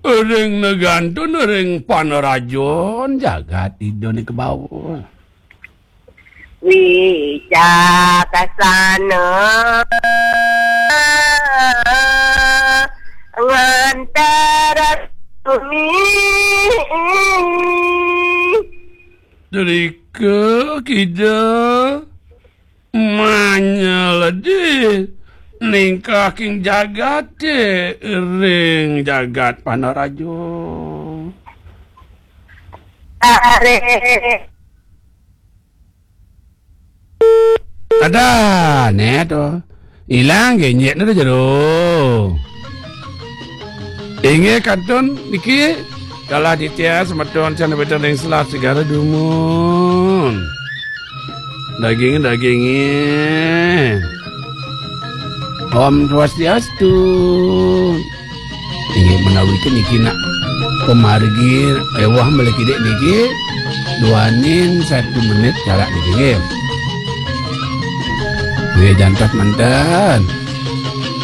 Ring negantun ring panarajon jagat idone ke bawah. Wijakasana ngantara bumi Dari ke kita manyaladi ning kaking jagat ring jagat panarajo. are Ada neto ilang genyek na jero. Inge kantun niki kala ditya semeton can beton ring selat segala dumun. Dagingnya Om Swastiastu. Ingin menawikan niki nak pemargi ewah melekidek niki duanin 1 menit jarak niki. Gue jantat mantan.